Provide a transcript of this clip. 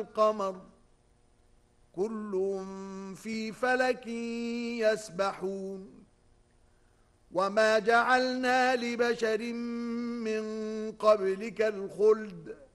والقمر كل في فلك يسبحون وما جعلنا لبشر من قبلك الخلد